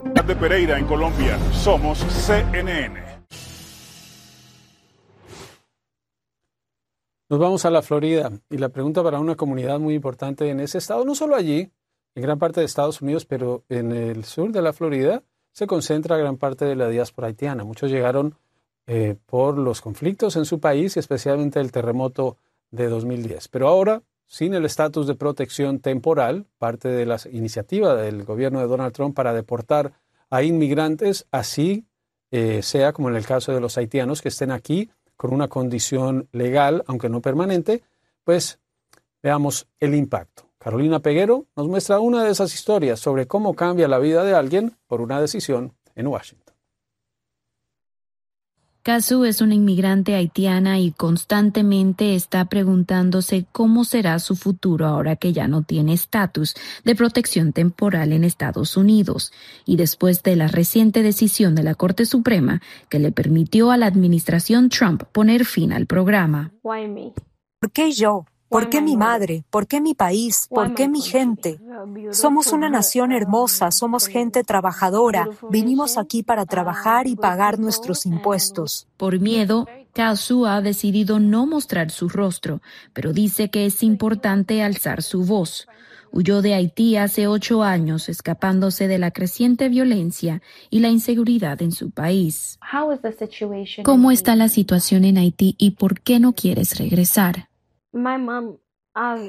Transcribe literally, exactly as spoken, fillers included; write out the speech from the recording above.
De Pereira, en Colombia, somos C N N. Nos vamos a la Florida y la pregunta para una comunidad muy importante en ese estado, no solo allí, en gran parte de Estados Unidos, pero en el sur de la Florida se concentra gran parte de la diáspora haitiana. Muchos llegaron eh, por los conflictos en su país y especialmente el terremoto de dos mil diez. Pero ahora, sin el estatus de protección temporal, parte de la iniciativa del gobierno de Donald Trump para deportar a inmigrantes, así eh, sea como en el caso de los haitianos que estén aquí con una condición legal, aunque no permanente, pues veamos el impacto. Carolina Peguero nos muestra una de esas historias sobre cómo cambia la vida de alguien por una decisión en Washington. Casu es una inmigrante haitiana y constantemente está preguntándose cómo será su futuro ahora que ya no tiene estatus de protección temporal en Estados Unidos y después de la reciente decisión de la Corte Suprema que le permitió a la administración Trump poner fin al programa. ¿Por qué yo? ¿Por qué mi madre? ¿Por qué mi país? ¿Por qué mi gente? Somos una nación hermosa, somos gente trabajadora. Vinimos aquí para trabajar y pagar nuestros impuestos. Por miedo, Casu ha decidido no mostrar su rostro, pero dice que es importante alzar su voz. Huyó de Haití hace ocho años, escapándose de la creciente violencia y la inseguridad en su país. ¿Cómo está la situación en Haití y por qué no quieres regresar?